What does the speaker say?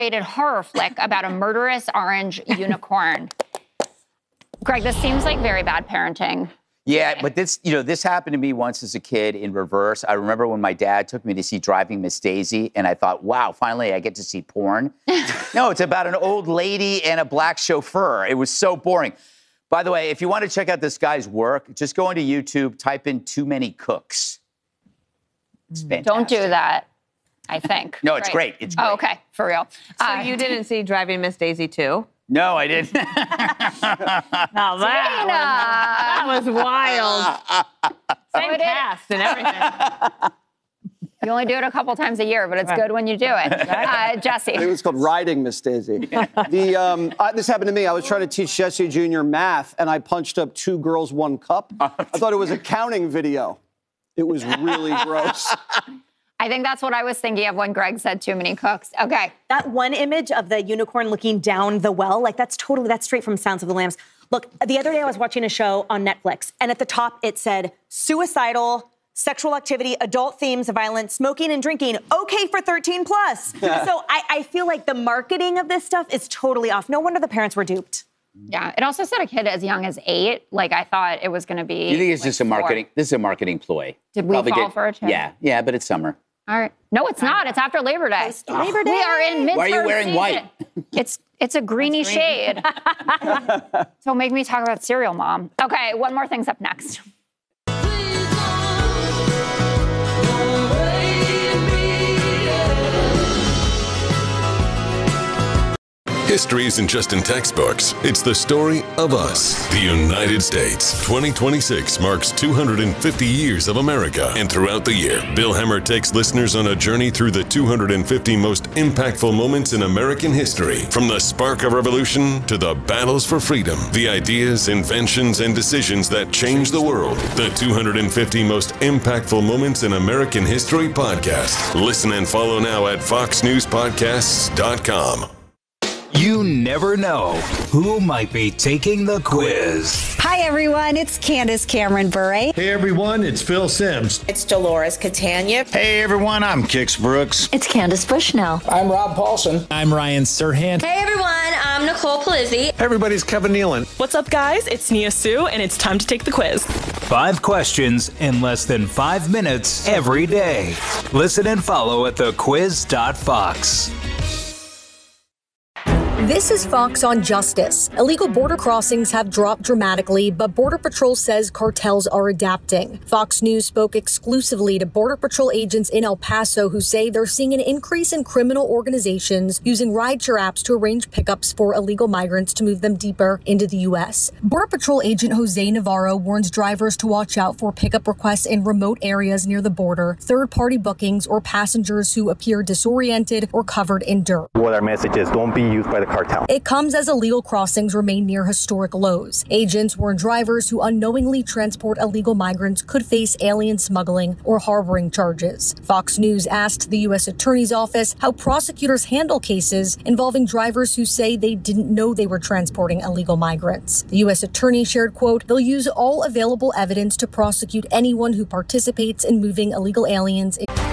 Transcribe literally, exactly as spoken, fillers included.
rated horror flick about a murderous orange unicorn. Greg, this seems like very bad parenting. Yeah, but this, you know, this happened to me once as a kid in reverse. I remember when my dad took me to see Driving Miss Daisy, and I thought, wow, finally I get to see porn. No, it's about an old lady and a black chauffeur. It was so boring. By the way, if you want to check out this guy's work, just go into YouTube, type in Too Many Cooks. It's fantastic. Don't do that, I think. No, it's great. It's great. Oh, okay, for real. So Uh, you didn't see Driving Miss Daisy too? No, I didn't. Now that, was, that was wild. Same cast and everything. You only do it a couple times a year, but it's Right. good when you do it. Uh, Jesse. It was called Riding Miss Daisy. the um, uh, this happened to me. I was trying to teach Jesse Junior math, and I punched up two girls, one cup. I thought it was a counting video. It was really gross. I think that's what I was thinking of when Greg said too many cooks. Okay. That one image of the unicorn looking down the well, like that's totally, that's straight from Sounds of the Lambs. Look, the other day I was watching a show on Netflix, and at the top it said, suicidal, sexual activity, adult themes of violence, smoking and drinking, okay for thirteen plus. So I, I feel like the marketing of this stuff is totally off. No wonder the parents were duped. Yeah, it also said a kid as young as eight. Like, I thought it was going to be. You think it's like just a marketing, four. this is a marketing ploy. Did we Probably fall get- for it, too? Yeah, yeah, but it's summer. All right. No, it's not. It's after Labor Day. Post Labor Day. We are in midterm Why are you wearing season. white? It's it's a greeny shade. So make me talk about cereal, Mom. Okay, one more thing's up next. History isn't just in textbooks. It's the story of us, the United States. twenty twenty-six marks two hundred fifty years of America. And throughout the year, Bill Hemmer takes listeners on a journey through the two hundred fifty most impactful moments in American history. From the spark of revolution to the battles for freedom, the ideas, inventions, and decisions that changed the world. The two hundred fifty most impactful moments in American history podcast. Listen and follow now at fox news podcasts dot com. You never know who might be taking the quiz. Hi, everyone. It's Candace Cameron Bure. Hey, everyone. It's Phil Simms. It's Dolores Catania. Hey, everyone. I'm Kix Brooks. It's Candace Bushnell. I'm Rob Paulson. I'm Ryan Serhant. Hey, everyone. I'm Nicole Palizzi. Hey, everybody's Kevin Nealon. What's up, guys? It's Nia Sue, and it's time to take the quiz. Five questions in less than five minutes every day. Listen and follow at the quiz dot fox. This is Fox on Justice. Illegal border crossings have dropped dramatically, but Border Patrol says cartels are adapting. Fox News spoke exclusively to Border Patrol agents in El Paso who say they're seeing an increase in criminal organizations using rideshare apps to arrange pickups for illegal migrants to move them deeper into the U S. Border Patrol agent Jose Navarro warns drivers to watch out for pickup requests in remote areas near the border, third-party bookings, or passengers who appear disoriented or covered in dirt. What our message is, don't be used by the cartel. It comes as illegal crossings remain near historic lows. Agents warn drivers who unknowingly transport illegal migrants could face alien smuggling or harboring charges. Fox News asked the U S Attorney's Office how prosecutors handle cases involving drivers who say they didn't know they were transporting illegal migrants. The U S Attorney shared, quote, "They'll use all available evidence to prosecute anyone who participates in moving illegal aliens."